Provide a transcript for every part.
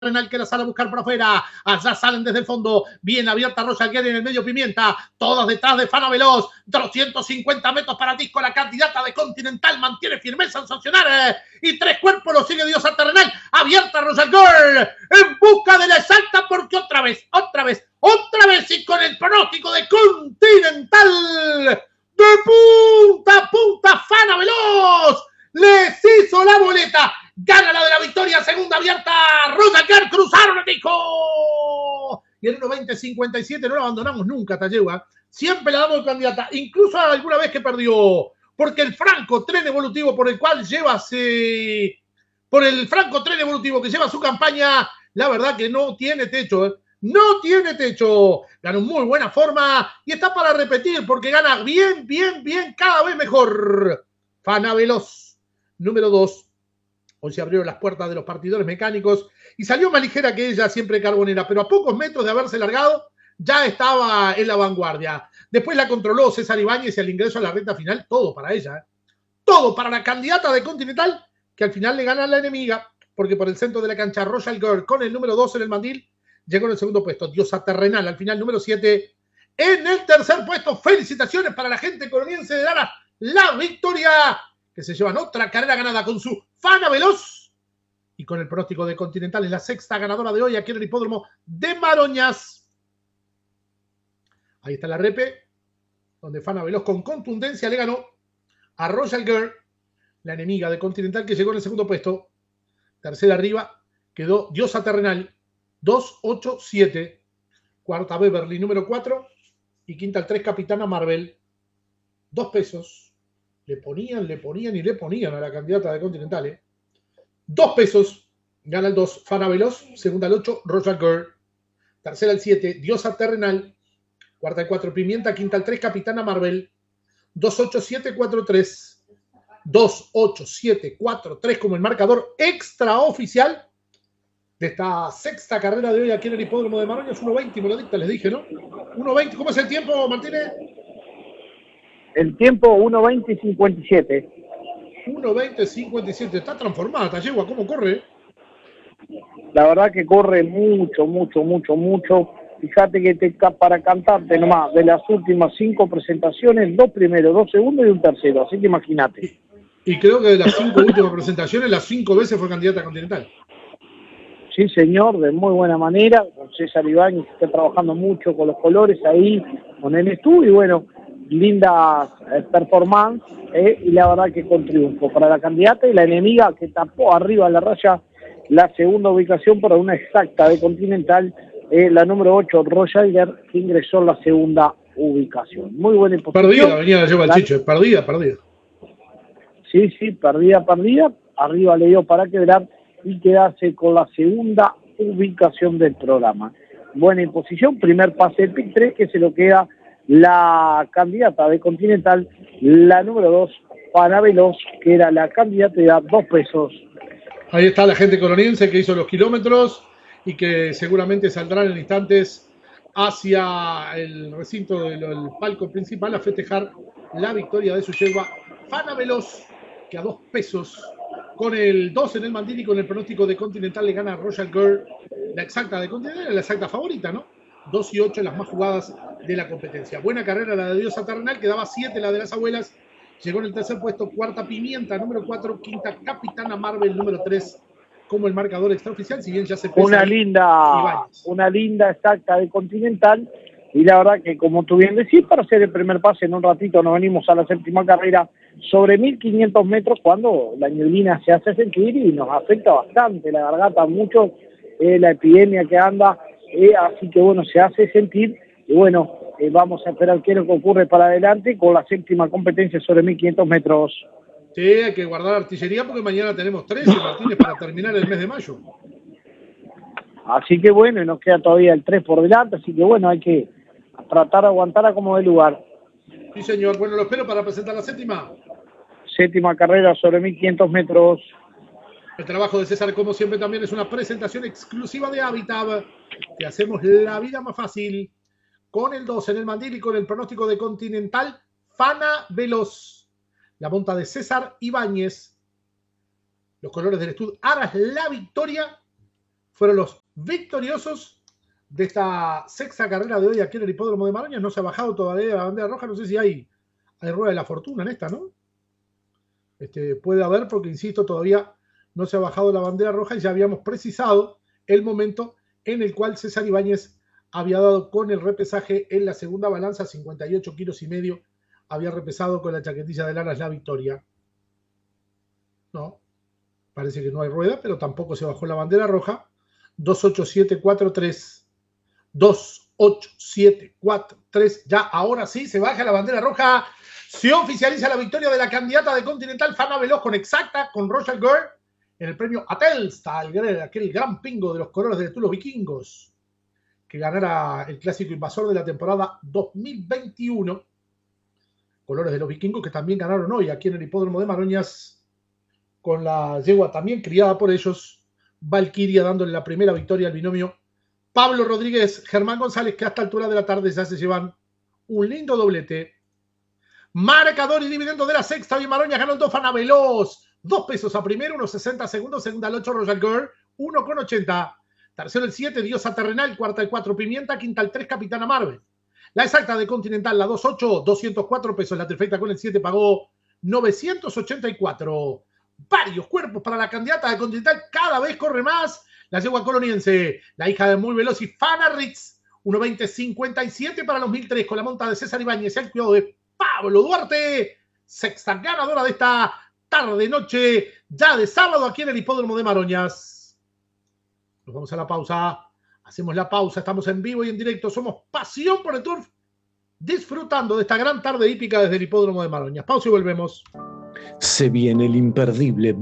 Renal que la sale a buscar por afuera. Allá salen desde el fondo. Bien abierta Royal Girl en el medio Pimienta. Todas detrás de Fana Veloz. 250 metros para Disco. La candidata de Continental mantiene firmeza en sancionar. Y tres cuerpos lo sigue Diosa Terrenal. Abierta Royal Girl. En busca de la exacta porque otra vez y con el pronóstico de Continental. De punta a punta Fana Veloz. Les hizo la boleta. Gana la de la victoria, segunda abierta. Royal Girl cruzaron el disco. Y en 1.20.57 no la abandonamos nunca, Tallegua. Siempre la damos de candidata, incluso alguna vez que perdió. Porque el Franco tren evolutivo por el cual lleva por el Franco tren evolutivo que lleva su campaña, la verdad que no tiene techo, No tiene techo. Gana en muy buena forma y está para repetir porque gana bien, cada vez mejor. Fana Veloz, número 2. Hoy se abrieron las puertas de los partidores mecánicos y salió más ligera que ella, siempre Carbonera, pero a pocos metros de haberse largado ya estaba en la vanguardia. Después la controló César Ibáñez y al ingreso a la recta final, todo para ella. Todo para la candidata de Continental, que al final le gana a la enemiga, porque por el centro de la cancha Royal Girl, con el número 2 en el mandil, llegó en el segundo puesto. Diosa Terrenal, al final número 7. En el tercer puesto, felicitaciones para la gente coloniense de Lara, la victoria, que se llevan otra carrera ganada con su Fana Veloz y con el pronóstico de Continental es la sexta ganadora de hoy aquí en el hipódromo de Maroñas. Ahí está la repe, donde Fana Veloz con contundencia le ganó a Royal Girl, la enemiga de Continental, que llegó en el segundo puesto. Tercera arriba quedó Diosa Terrenal, 2-8-7. Cuarta Beverly, número 4. Y quinta al 3, Capitana Marvel. 2 pesos. Le ponían a la candidata de Continental. 2 pesos. Gana el 2, Fana Veloz. Segunda al 8, Royal Girl. Tercera al 7, Diosa Terrenal. Cuarta al 4, Pimienta. Quinta al 3, Capitana Marvel. 2-8-7-4-3. 2-8-7-4-3 como el marcador extraoficial de esta sexta carrera de hoy aquí en el hipódromo de Maroñas. 1.20, me lo dicta, les dije, ¿no? 1.20, ¿cómo es el tiempo, Martínez? El tiempo 1.20.57. 1.20.57, está transformada esta yegua, ¿cómo corre? La verdad que corre mucho. Fíjate que para cantarte nomás, de las últimas 5 presentaciones, 2 primeros, 2 segundos y un tercero, así que imagínate. Y creo que de las 5 últimas presentaciones, las 5 veces fue candidata Continental. Sí, señor, de muy buena manera, con César Ibáñez, que está trabajando mucho con los colores ahí, con el estudio, y bueno, lindas performance, y la verdad que con triunfo para la candidata y la enemiga que tapó arriba de la raya la segunda ubicación para una exacta de Continental, la número 8, Royal Girl, que ingresó en la segunda ubicación. Muy buena imposición. Perdida venía la lleva el Chicho, perdida. Sí, perdida. Arriba le dio para quebrar y quedarse con la segunda ubicación del programa. Buena imposición, primer pase del PIC 3 que se lo queda la candidata de Continental, la número 2, Fana Veloz, que era la candidata de 2 pesos. Ahí está la gente coloniense que hizo los kilómetros y que seguramente saldrán en instantes hacia el recinto del palco principal a festejar la victoria de su yegua Fana Veloz, que a 2 pesos con el 2 en el mandil y con el pronóstico de Continental le gana a Royal Girl, la exacta de Continental, la exacta favorita, ¿no? 2 y 8 las más jugadas de la competencia. Buena carrera la de Diosa Terrenal, que daba 7 la de las abuelas. Llegó en el tercer puesto, cuarta Pimienta, número 4, quinta Capitana Marvel, número 3, como el marcador extraoficial, si bien ya se pesa una linda exacta de Continental, y la verdad que como tú bien decís, para hacer el primer pase en un ratito nos venimos a la séptima carrera sobre 1.500 metros cuando la neblina se hace sentir y nos afecta bastante, la garganta mucho, la epidemia que anda, así que bueno, se hace sentir, y bueno, vamos a esperar qué es lo que ocurre para adelante con la séptima competencia sobre 1.500 metros. Sí, hay que guardar artillería porque mañana tenemos 13, Martínez, para terminar el mes de mayo. Así que bueno, y nos queda todavía el 3 por delante, así que bueno, hay que tratar de aguantar a como dé lugar. Sí, señor. Bueno, lo espero para presentar la séptima. Séptima carrera sobre 1.500 metros. El trabajo de César, como siempre, también es una presentación exclusiva de Habitat. Te hacemos la vida más fácil. Con el 2 en el mandil y con el pronóstico de Continental, Fana Veloz. La monta de César Ibáñez. Los colores del estudio Aras, la victoria. fueron los victoriosos de esta sexta carrera de hoy aquí en el Hipódromo de Maroñas. No se ha bajado todavía la bandera roja, no sé si hay rueda de la fortuna en esta, ¿no? Puede haber, porque insisto, todavía no se ha bajado la bandera roja y ya habíamos precisado el momento en el cual César Ibáñez había dado con el repesaje en la segunda balanza, 58 kilos y medio, había repesado con la chaquetilla de Laras la victoria. No, parece que no hay rueda, pero tampoco se bajó la bandera roja. 28743, 28743, ya ahora sí se baja la bandera roja. Se oficializa la victoria de la candidata de Continental Fana Veloz con exacta, con Rochelle Gore, en el premio Atelsta, aquel gran pingo de los colores de los vikingos, que ganara el clásico invasor de la temporada 2021. Colores de los vikingos que también ganaron hoy aquí en el Hipódromo de Maroñas, con la yegua también criada por ellos, Valkyria, dándole la primera victoria al binomio Pablo Rodríguez, Germán González, que a esta altura de la tarde ya se llevan un lindo doblete. Marcador y dividendo de la sexta, bien Maroñas ganó el 2 Fana Veloz, 2 pesos a primero, 1.60 segundos, segunda al 8 Royal Girl, 1.80. Tercero el 7, Diosa Terrenal, cuarta el 4 Pimienta, quinta el 3 Capitana Marvel. La exacta de Continental, la 2.8, 204 pesos, la trifecta con el 7 pagó 984. Varios cuerpos para la candidata de Continental, cada vez corre más. La yegua coloniense, la hija de Muy Veloz y Fana Ritz, 1.20.57 para los 1.003 con la monta de César Ibáñez, el cuidado de Pablo Duarte, sexta ganadora de esta tarde-noche, ya de sábado aquí en el Hipódromo de Maroñas. Nos vamos a la pausa, hacemos la pausa, estamos en vivo y en directo, somos Pasión por el Turf, disfrutando de esta gran tarde hípica desde el Hipódromo de Maroñas. Pausa y volvemos. Se viene el imperdible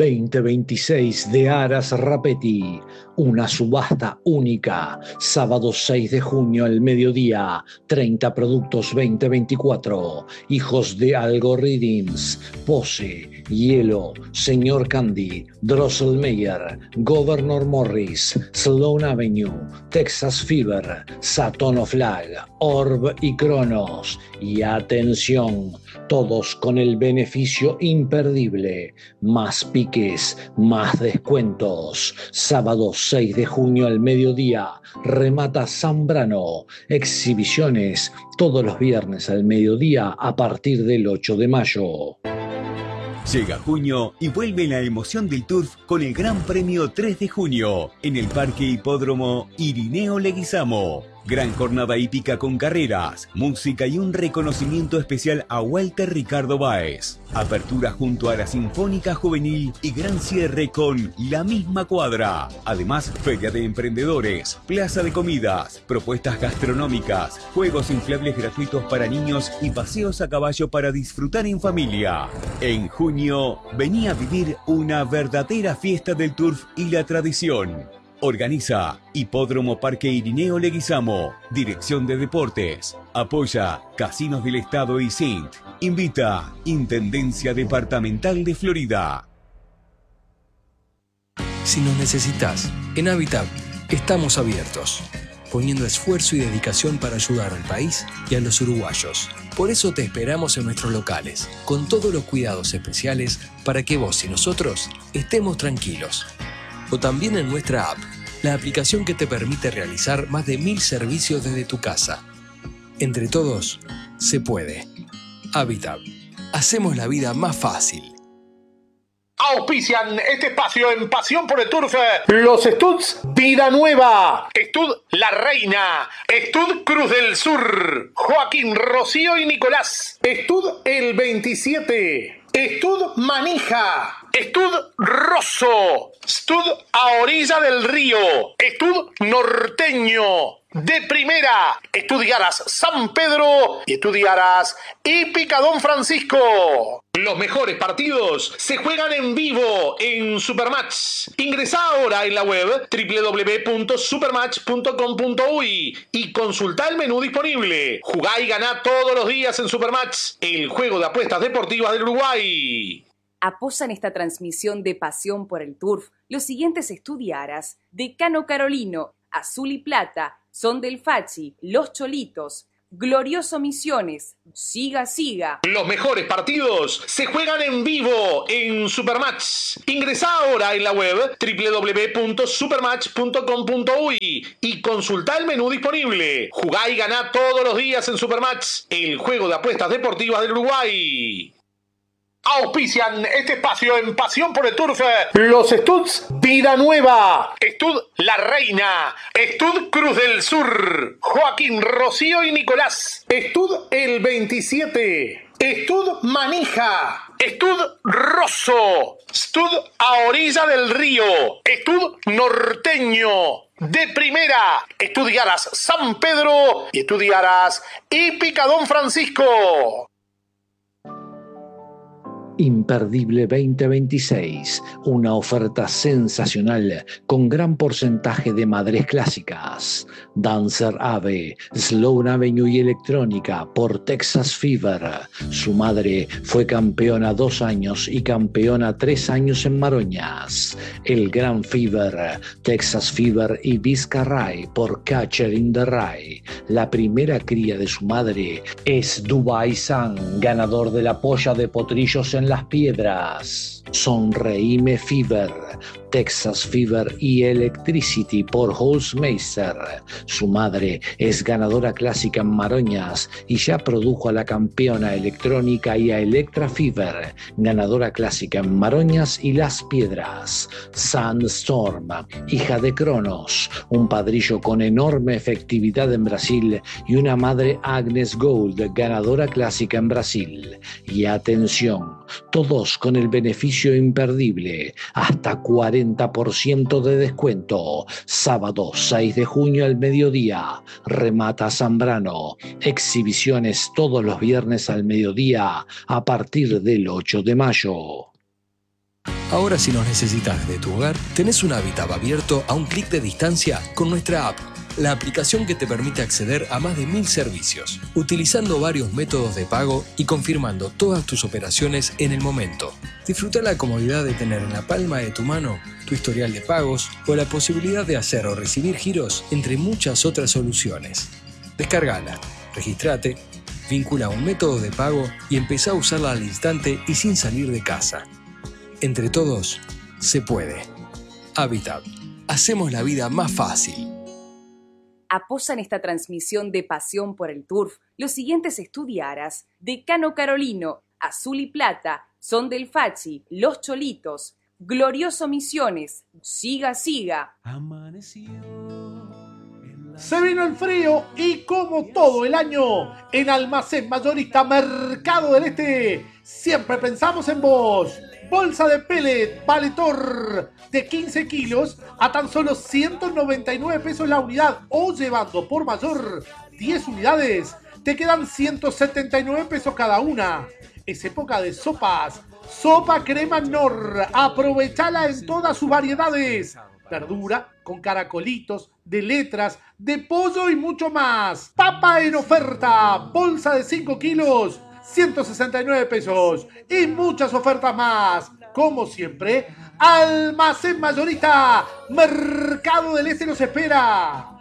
2026 de Aras Rapetti, una subasta única, sábado 6 de junio al mediodía, 30 productos 2024, hijos de Algorithms, Pose, Hielo, Señor Candy, Drosselmeyer, Governor Morris, Sloan Avenue, Texas Fever, Saturn Flag, Orb y Cronos. Y atención, todos con el beneficio imperdible, más piques, más descuentos. Sábado 6 de junio al mediodía, remata Zambrano. Exhibiciones todos los viernes al mediodía a partir del 8 de mayo. Llega junio y vuelve la emoción del Turf con el Gran Premio 3 de junio en el Parque Hipódromo Irineo Leguizamo. Gran jornada hípica con carreras, música y un reconocimiento especial a Walter Ricardo Báez. Apertura junto a la Sinfónica Juvenil y gran cierre con La Misma Cuadra. Además, feria de emprendedores, plaza de comidas, propuestas gastronómicas, juegos inflables gratuitos para niños y paseos a caballo para disfrutar en familia. En junio, vení a vivir una verdadera fiesta del turf y la tradición. Organiza Hipódromo Parque Irineo Leguizamo, Dirección de Deportes. Apoya Casinos del Estado y Sint. Invita Intendencia Departamental de Florida. Si nos necesitas, en Habitat estamos abiertos, poniendo esfuerzo y dedicación para ayudar al país y a los uruguayos. Por eso te esperamos en nuestros locales, con todos los cuidados especiales para que vos y nosotros estemos tranquilos. O también en nuestra app, la aplicación que te permite realizar más de 1000 servicios desde tu casa. Entre todos, se puede. Habitat. Hacemos la vida más fácil. Auspician este espacio en Pasión por el Turf. Los Studs Vida Nueva, Stud La Reina, Stud Cruz del Sur, Joaquín, Rocío y Nicolás, Stud El 27, Stud Manija, Stud Rosso, Stud A Orilla del Río, Stud Norteño, de primera, Estudiaras San Pedro y Estudiaras Hípica Don Francisco. Los mejores partidos se juegan en vivo en Supermatch. Ingresá ahora en la web www.supermatch.com.uy y consultá el menú disponible. Jugá y ganá todos los días en Supermatch, el juego de apuestas deportivas del Uruguay. Apoyan esta transmisión de Pasión por el Turf los siguientes Estudiaras: Decano Carolino, Azul y Plata, Son del Fachi, Los Cholitos, Glorioso Misiones, siga, siga. Los mejores partidos se juegan en vivo en Supermatch. Ingresá ahora en la web www.supermatch.com.uy y consultá el menú disponible. Jugá y ganá todos los días en Supermatch, el juego de apuestas deportivas del Uruguay. Auspician este espacio en Pasión por el Turf los Studs Vida Nueva, Stud La Reina, Stud Cruz del Sur, Joaquín, Rocío y Nicolás, Stud El 27, Stud Manija, Stud Rosso, Stud A Orilla del Río, Stud Norteño, de Primera, Estudiaras San Pedro y Estudiaras Hípica Don Francisco. Imperdible 2026, una oferta sensacional con gran porcentaje de madres clásicas. Dancer Ave, Sloan Avenue y Electrónica por Texas Fever. Su madre fue campeona 2 años y campeona 3 años en Maroñas. El Gran Fever, Texas Fever y Vizcarray por Catcher in the Rye. La primera cría de su madre es Dubai Sun, ganador de la polla de potrillos en Las Piedras. Sonreíme Fever, Texas Fever y Electricity por Holzmeister. Su madre es ganadora clásica en Maroñas y ya produjo a la campeona electrónica y a Electra Fever, ganadora clásica en Maroñas y Las Piedras. Sandstorm, hija de Cronos, un padrillo con enorme efectividad en Brasil y una madre Agnes Gold, ganadora clásica en Brasil. Y atención, todos con el beneficio imperdible, hasta 40% de descuento. Sábado 6 de junio al mediodía, remata Zambrano. Exhibiciones todos los viernes al mediodía a partir del 8 de mayo. Ahora, si nos necesitas de tu hogar, tenés un Habitat abierto a un clic de distancia con nuestra app. La aplicación que te permite acceder a más de 1000 servicios, utilizando varios métodos de pago y confirmando todas tus operaciones en el momento. Disfruta la comodidad de tener en la palma de tu mano tu historial de pagos o la posibilidad de hacer o recibir giros, entre muchas otras soluciones. Descárgala, registrate, vincula un método de pago y empezá a usarla al instante y sin salir de casa. Entre todos, se puede. Habitat. Hacemos la vida más fácil. Apoyan esta transmisión de Pasión por el Turf los siguientes estudiaras: Decano Carolino, Azul y Plata, Son del Fachi, Los Cholitos, Glorioso Misiones, siga, siga. Se vino el frío y como todo el año, en Almacén Mayorista Mercado del Este, siempre pensamos en vos. Bolsa de pellet Valetor de 15 kilos a tan solo 199 pesos la unidad, o llevando por mayor 10 unidades, te quedan 179 pesos cada una. Es época de sopas. Sopa Crema Nor, aprovechala en todas sus variedades. Verdura con caracolitos, de letras, de pollo y mucho más. Papa en oferta, bolsa de 5 kilos, 169 pesos y muchas ofertas más. Como siempre, Almacén Mayorista Mercado del Este los espera.